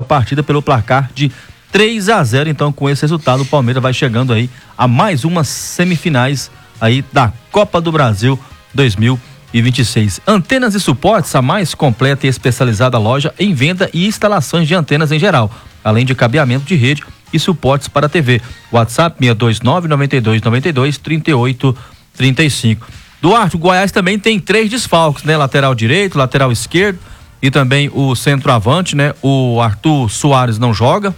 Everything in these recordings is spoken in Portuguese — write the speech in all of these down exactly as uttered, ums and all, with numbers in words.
partida pelo placar de três a zero. Então, com esse resultado, o Palmeiras vai chegando aí a mais umas semifinais aí da Copa do Brasil dois mil e vinte e seis. Antenas e Suportes, a mais completa e especializada loja em venda e instalações de antenas em geral, além de cabeamento de rede e suportes para T V. WhatsApp seis dois nove, nove dois nove dois, três oito três cinco. Duarte, o Goiás também tem três desfalques, né? Lateral direito, lateral esquerdo e também o centroavante, né? O Arthur Soares não joga,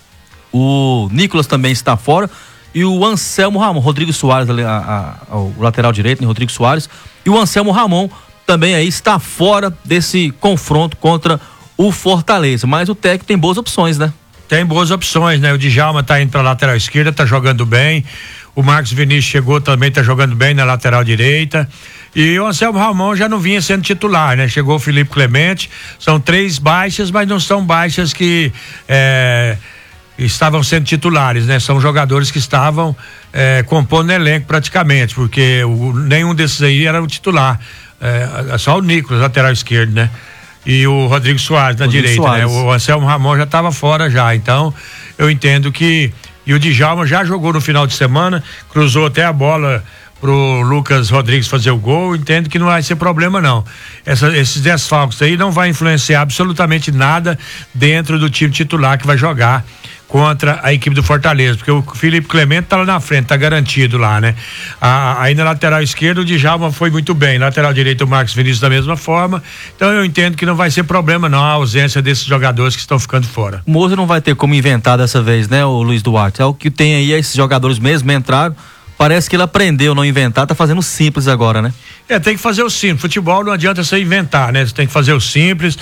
o Nicolas também está fora e o Anselmo Ramon, Rodrigo Soares, a, a, o lateral direito, né? Rodrigo Soares, e o Anselmo Ramon também aí está fora desse confronto contra o Fortaleza, mas o técnico tem boas opções, né? Tem boas opções, né? O Djalma tá indo pra lateral esquerda, tá jogando bem. O Marcos Vinícius chegou também, tá jogando bem na lateral direita. E o Anselmo Ramon já não vinha sendo titular, né? Chegou o Felipe Clemente. São três baixas, mas não são baixas que é, estavam sendo titulares, né? São jogadores que estavam é, compondo o elenco praticamente, porque o, nenhum desses aí era o titular. É, só o Nicolas, lateral esquerdo, né? E o Rodrigo Soares na Rodrigo direita, Soares. né? O Anselmo Ramon já estava fora já, então eu entendo que, e o Djalma já jogou no final de semana, cruzou até a bola pro Lucas Rodrigues fazer o gol, entendo que não vai ser problema não. Essa, esses desfalques aí não vai influenciar absolutamente nada dentro do time titular que vai jogar contra a equipe do Fortaleza, porque o Felipe Clemente tá lá na frente, tá garantido lá, né? A, aí na lateral esquerda o Djalma foi muito bem, lateral direito o Marcos Vinícius da mesma forma, então eu entendo que não vai ser problema não a ausência desses jogadores que estão ficando fora. O Moza não vai ter como inventar dessa vez, né, o Luiz Duarte? É o que tem aí, esses jogadores mesmo entraram, parece que ele aprendeu não inventar, tá fazendo simples agora, né? É, tem que fazer o simples, futebol não adianta você inventar, né? Você tem que fazer o simples.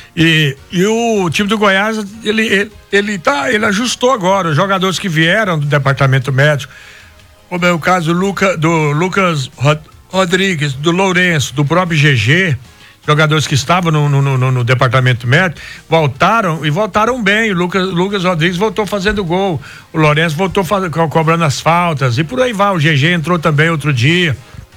E, e o time do Goiás, ele, ele, ele, tá, ele ajustou agora, os jogadores que vieram do departamento médico, como é o caso Luca, do Lucas Rodrigues, do Lourenço, do próprio G G, jogadores que estavam no, no, no, no departamento médico, voltaram e voltaram bem. O Lucas, Lucas Rodrigues voltou fazendo gol, o Lourenço voltou faz, co cobrando as faltas e por aí vai. O G G entrou também outro dia.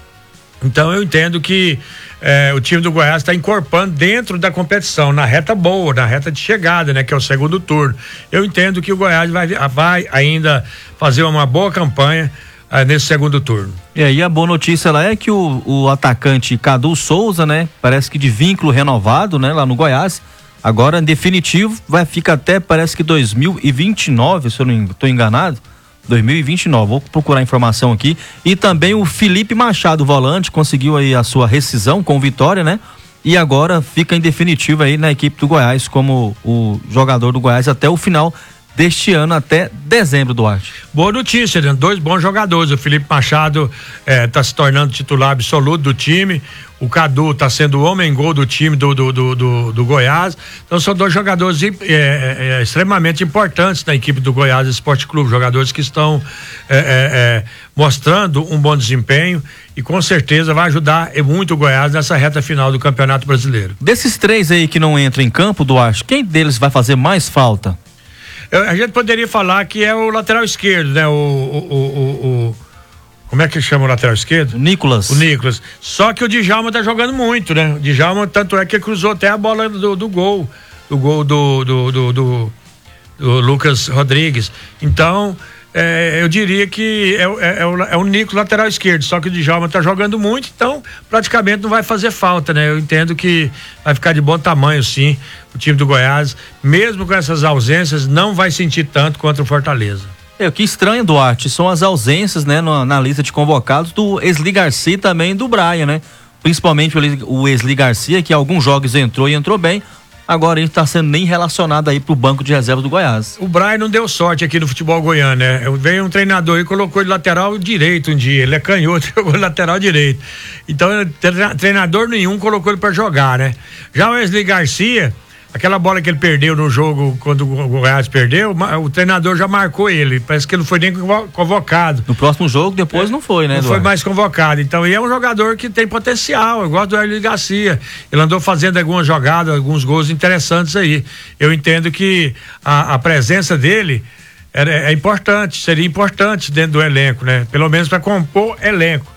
Então eu entendo que eh, o time do Goiás está encorpando dentro da competição, na reta boa, na reta de chegada, né? Que é o segundo turno. Eu entendo que o Goiás vai, vai ainda fazer uma boa campanha eh, nesse segundo turno. E aí a boa notícia lá é que o, o atacante Cadu Souza, né? Parece que de vínculo renovado, né? Lá no Goiás, agora em definitivo vai ficar até parece que dois mil e vinte e nove, se eu não estou enganado. dois mil e vinte e nove, vou procurar a informação aqui. E também o Felipe Machado, volante, conseguiu aí a sua rescisão com vitória, né? E agora fica em definitivo aí na equipe do Goiás como o jogador do Goiás até o final deste ano, até dezembro, Duarte. Boa notícia, né? Dois bons jogadores. O Felipe Machado está eh, se tornando titular absoluto do time. O Cadu está sendo o homem-gol do time do, do, do, do, do Goiás. Então são dois jogadores é, é, é, extremamente importantes na equipe do Goiás Esporte Clube. Jogadores que estão é, é, é, mostrando um bom desempenho e com certeza vai ajudar muito o Goiás nessa reta final do Campeonato Brasileiro. Desses três aí que não entram em campo, Duarte, quem deles vai fazer mais falta? Eu, a gente poderia falar que é o lateral esquerdo, né? O, o, o, o como é que chama o lateral esquerdo? O Nicolas. O Nicolas. Só que o Djalma tá jogando muito, né? O Djalma, tanto é que cruzou até a bola do, do gol. Do gol do, do, do, do, do Lucas Rodrigues. Então, é, eu diria que é, é, é, o, é o Nicolas lateral esquerdo. Só que o Djalma tá jogando muito, então praticamente não vai fazer falta, né? Eu entendo que vai ficar de bom tamanho, sim, o time do Goiás. Mesmo com essas ausências, não vai sentir tanto contra o Fortaleza. É, o que estranho, Duarte, são as ausências, né, na, na lista de convocados do Esli Garcia e também do Brian, né? Principalmente o Esli Garcia, que alguns jogos entrou e entrou bem, agora ele está sendo nem relacionado aí pro banco de reservas do Goiás. O Brian não deu sorte aqui no futebol goiano, né? Veio um treinador e colocou ele lateral direito um dia, ele é canhoto, jogou lateral direito. Então, treinador nenhum colocou ele para jogar, né? Já o Esli Garcia, aquela bola que ele perdeu no jogo, quando o Goiás perdeu, o treinador já marcou ele. Parece que ele não foi nem convocado. No próximo jogo, depois é, não foi, né, Não Eduardo? foi mais convocado. Então, ele é um jogador que tem potencial. Eu gosto do Esli Garcia. Ele andou fazendo algumas jogadas, alguns gols interessantes aí. Eu entendo que a, a presença dele é, é importante, seria importante dentro do elenco, né? Pelo menos para compor elenco.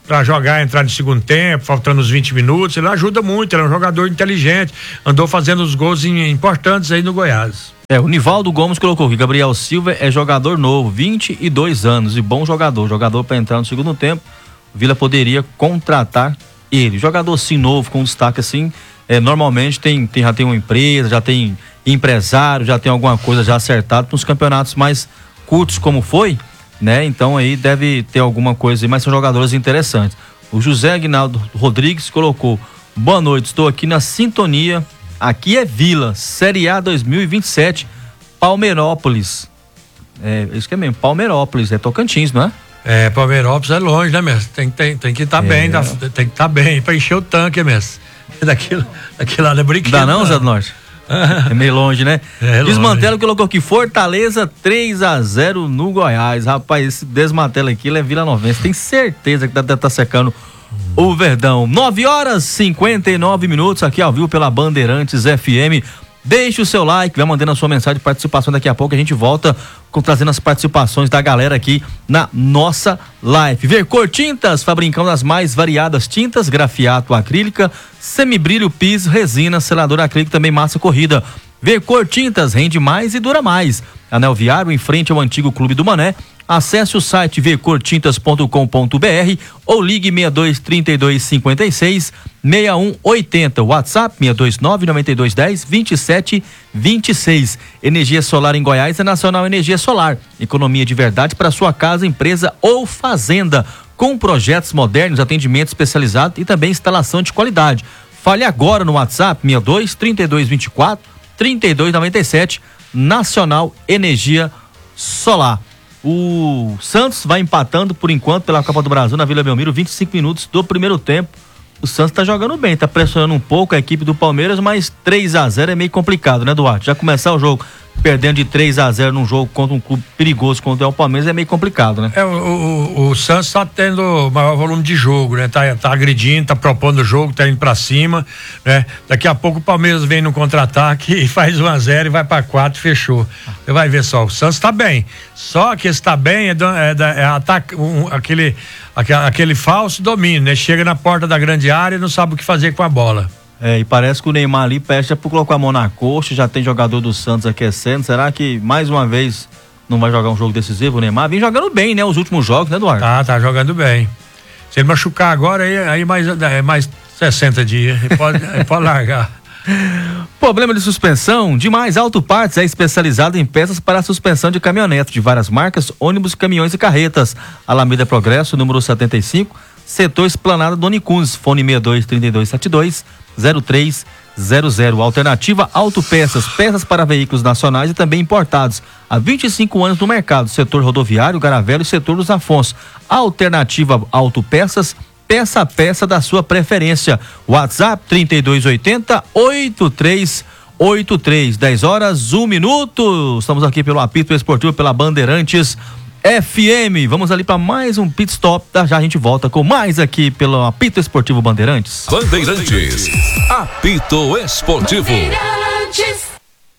para jogar, entrar no segundo tempo, faltando uns vinte minutos, ele ajuda muito, ele é um jogador inteligente, andou fazendo os gols importantes aí no Goiás. É, o Nivaldo Gomes colocou que Gabriel Silva é jogador novo, vinte e dois anos e bom jogador, jogador para entrar no segundo tempo, o Vila poderia contratar ele, jogador assim novo, com destaque assim, é, normalmente tem, tem, já tem uma empresa, já tem empresário, já tem alguma coisa já acertada para os campeonatos mais curtos como foi, né? Então aí deve ter alguma coisa aí, mas são jogadores interessantes. O José Aguinaldo Rodrigues colocou: boa noite, estou aqui na sintonia, aqui é Vila, Série A dois mil e vinte e sete, Palmeirópolis. É, isso que é mesmo, Palmeirópolis, é Tocantins, não é? É, Palmeirópolis é longe, né, mestre? Tem, tem, tem que estar tá é. bem, tá, tem que estar tá bem para encher o tanque, mestre. Daquilo, daquilo lá não é brinquedo. Dá não, Zé do Norte? É meio longe, né? É Desmantelo colocou aqui, Fortaleza três a zero no Goiás. Rapaz, esse desmantelo aqui é Vila Novense. Tem certeza que deve estar tá secando o Verdão. nove horas e cinquenta e nove minutos aqui ao vivo pela Bandeirantes F M. Deixe o seu like, vai mandando a sua mensagem de participação. Daqui a pouco a gente volta com, trazendo as participações da galera aqui na nossa live. Vercor Tintas, fabricando as mais variadas tintas, grafiato acrílica, semibrilho, piso, resina, selador acrílico, também massa corrida. Vercor Tintas, rende mais e dura mais. Anel Viário, em frente ao antigo Clube do Mané. Acesse o site vercor tintas ponto com ponto b r ou ligue seis dois, trinta e dois, cinquenta e seis, sessenta e um oitenta. WhatsApp seis dois nove, noventa e dois, dez, vinte e sete, vinte e seis. Energia solar em Goiás é Nacional Energia Solar. Economia de verdade para sua casa, empresa ou fazenda. Com projetos modernos, atendimento especializado e também instalação de qualidade. Fale agora no WhatsApp seis dois, trinta e dois, vinte e quatro, trinta e dois, noventa e sete. Nacional Energia Solar. O Santos vai empatando por enquanto pela Copa do Brasil na Vila Belmiro, vinte e cinco minutos do primeiro tempo. O Santos tá jogando bem, tá pressionando um pouco a equipe do Palmeiras, mas três a zero é meio complicado, né, Duarte? Já começar o jogo perdendo de três a zero num jogo contra um clube perigoso contra o Palmeiras é meio complicado, né? É, o, o, o Santos tá tendo maior volume de jogo, né? Tá, tá agredindo, tá propondo o jogo, tá indo pra cima, né? Daqui a pouco o Palmeiras vem no contra-ataque e faz um a zero e vai pra quatro e fechou. Você vai ver só, o Santos tá bem, só que esse tá bem é, do, é, da, é ataque, um, aquele, aquele, aquele falso domínio, né? Chega na porta da grande área e não sabe o que fazer com a bola. É, e parece que o Neymar ali pede por colocar a mão na coxa, já tem jogador do Santos aquecendo. Será que mais uma vez não vai jogar um jogo decisivo o Neymar? Vem jogando bem, né? Os últimos jogos, né, Eduardo? Tá, tá jogando bem. Se ele machucar agora, aí, aí mais, é mais sessenta dias, ele pode, ele pode largar. Problema de suspensão? Demais Auto Parts é especializado em peças para suspensão de caminhonete de várias marcas, ônibus, caminhões e carretas. Alameda Progresso, número setenta e cinco, setor Esplanada Dona Icunz, fone seis dois, trinta e dois, setenta e dois, zero três zero zero. Alternativa Autopeças, peças para veículos nacionais e também importados. Há vinte e cinco anos no mercado, setor rodoviário, Garavelo e setor dos Afonso. Alternativa Autopeças, peça a peça da sua preferência. WhatsApp trinta e dois oitenta, oitenta e três oitenta e três, dez horas, um minuto. Estamos aqui pelo apito esportivo pela Bandeirantes F M. Vamos ali para mais um pit stop. Já a gente volta com mais aqui pelo apito esportivo Bandeirantes. Bandeirantes, apito esportivo. Bandeirantes.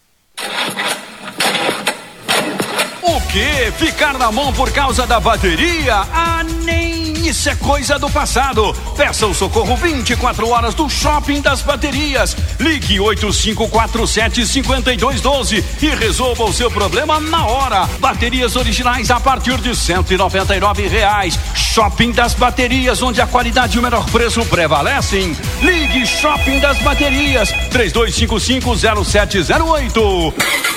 O que? Ficar na mão por causa da bateria? Ah, nem isso é coisa do passado. Peça o socorro vinte e quatro horas do Shopping das Baterias. Ligue oito cinco quatro sete, cinco dois um dois e resolva o seu problema na hora. Baterias originais a partir de cento e noventa e nove reais. Shopping das Baterias, onde a qualidade e o menor preço prevalecem. Ligue Shopping das Baterias, três dois cinco cinco, zero sete zero oito.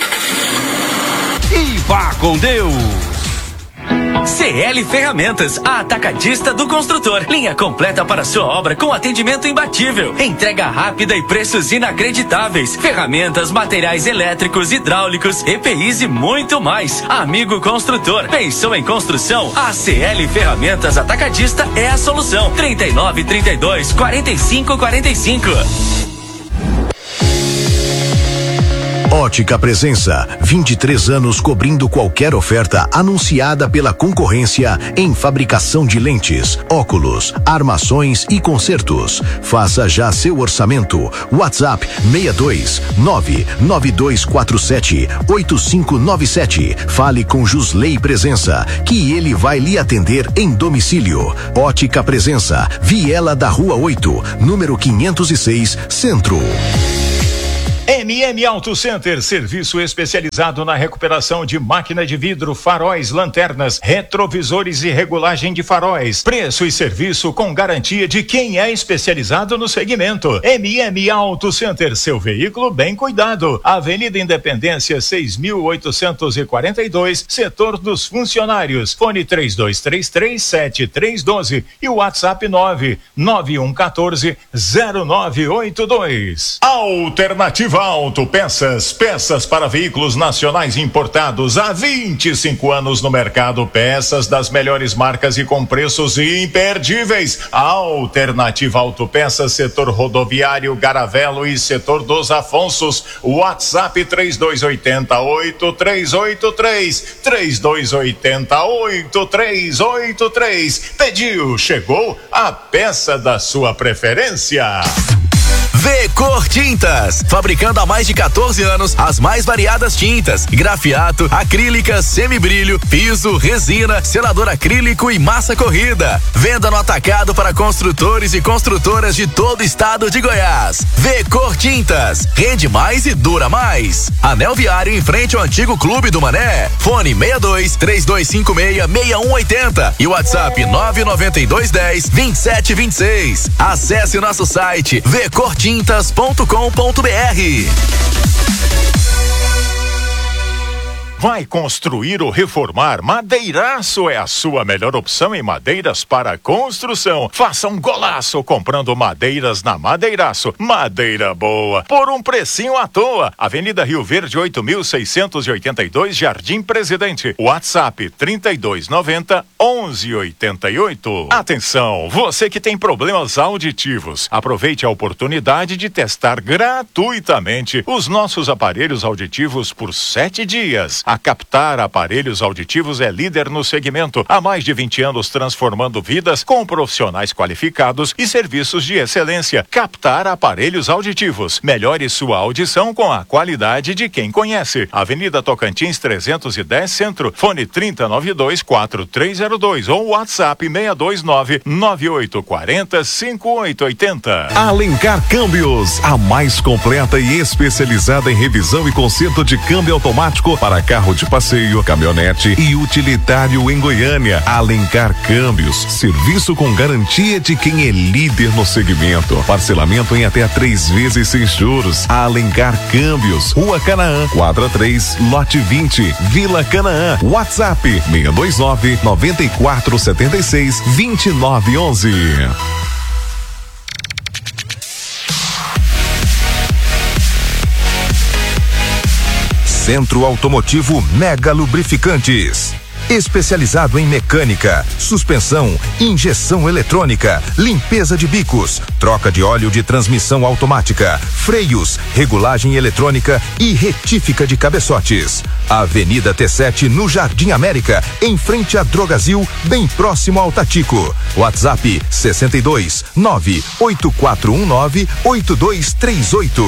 E vá com Deus. C L Ferramentas, a atacadista do construtor. Linha completa para sua obra com atendimento imbatível. Entrega rápida e preços inacreditáveis. Ferramentas, materiais elétricos, hidráulicos, E P Is e muito mais. Amigo construtor, pensou em construção? A C L Ferramentas Atacadista é a solução. trinta e nove, trinta e dois, quarenta e cinco, quarenta e cinco. Ótica Presença, vinte e três anos cobrindo qualquer oferta anunciada pela concorrência em fabricação de lentes, óculos, armações e consertos. Faça já seu orçamento. WhatsApp seis dois nove nove dois quatro sete oito cinco nove sete. Fale com Jusley Presença, que ele vai lhe atender em domicílio. Ótica Presença, Viela da Rua oito, número quinhentos e seis, Centro. M M Auto Center, serviço especializado na recuperação de máquina de vidro, faróis, lanternas, retrovisores e regulagem de faróis. Preço e serviço com garantia de quem é especializado no segmento. M M Auto Center, seu veículo bem cuidado. Avenida Independência seis mil oitocentos e quarenta e dois, setor dos funcionários. Fone três dois três três sete três um dois e o WhatsApp nove nove um um quatro zero nove oito dois. Alternativa Autopeças, peças para veículos nacionais importados há vinte e cinco anos no mercado, peças das melhores marcas e com preços imperdíveis. Alternativa Autopeças, setor rodoviário, Garavelo e setor dos Afonsos. WhatsApp três dois oito oito três oito três, três dois oito oito três oito três. Pediu, chegou a peça da sua preferência. V-Cor Tintas, fabricando há mais de quatorze anos as mais variadas tintas, grafiato, acrílicas, semibrilho, piso, resina, selador acrílico e massa corrida. Venda no atacado para construtores e construtoras de todo o estado de Goiás. V-Cor Tintas, rende mais e dura mais. Anel Viário em frente ao antigo Clube do Mané. Fone seis dois três dois cinco seis seis um oito zero e WhatsApp nove nove dois um zero vinte e sete vinte e seis. Acesse nosso site v cor tintas ponto com ponto b r. Vai construir ou reformar? Madeiraço é a sua melhor opção em madeiras para construção. Faça um golaço comprando madeiras na Madeiraço. Madeira boa, por um precinho à toa. Avenida Rio Verde, oito mil seiscentos e oitenta e dois, Jardim Presidente. WhatsApp trinta e dois noventa, onze oitenta e oito. Atenção, você que tem problemas auditivos, aproveite a oportunidade de testar gratuitamente os nossos aparelhos auditivos por sete dias. A Captar Aparelhos Auditivos é líder no segmento, há mais de vinte anos transformando vidas com profissionais qualificados e serviços de excelência. Captar Aparelhos Auditivos, melhore sua audição com a qualidade de quem conhece. Avenida Tocantins trezentos e dez, Centro. Fone trinta nove dois quatro três zero dois ou WhatsApp seis dois nove nove oito quatro zero cinco oito oito zero. Alencar Câmbios, a mais completa e especializada em revisão e conserto de câmbio automático para carro de passeio, caminhonete e utilitário em Goiânia. Alencar Câmbios, serviço com garantia de quem é líder no segmento. Parcelamento em até três vezes sem juros. Alencar Câmbios, Rua Canaã, quadra três, lote vinte, Vila Canaã. WhatsApp seis dois nove nove quatro sete seis dois nove um um. Centro Automotivo Mega Lubrificantes. Especializado em mecânica, suspensão, injeção eletrônica, limpeza de bicos, troca de óleo de transmissão automática, freios, regulagem eletrônica e retífica de cabeçotes. Avenida T sete no Jardim América, em frente a Drogazil, bem próximo ao Tatico. WhatsApp sessenta e dois nove oito quatro um nove oito dois três oito.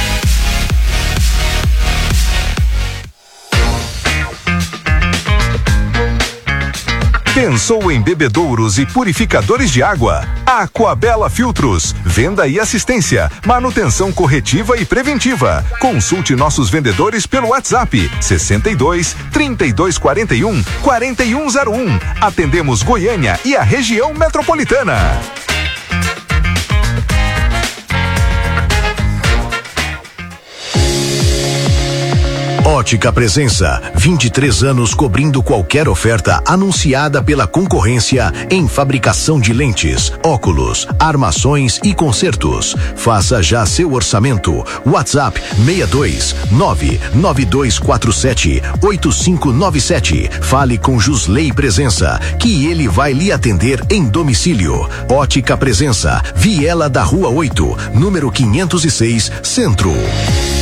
Pensou em bebedouros e purificadores de água? Aquabela Filtros, venda e assistência, manutenção corretiva e preventiva. Consulte nossos vendedores pelo WhatsApp sessenta e dois, trinta e dois quarenta e um, quarenta e um zero um. Atendemos Goiânia e a região metropolitana. Ótica Presença, vinte e três anos cobrindo qualquer oferta anunciada pela concorrência em fabricação de lentes, óculos, armações e consertos. Faça já seu orçamento. WhatsApp seis dois nove nove dois quatro sete oito cinco nove sete. Fale com Jusley Presença, que ele vai lhe atender em domicílio. Ótica Presença, Viela da Rua oito, número quinhentos e seis, Centro.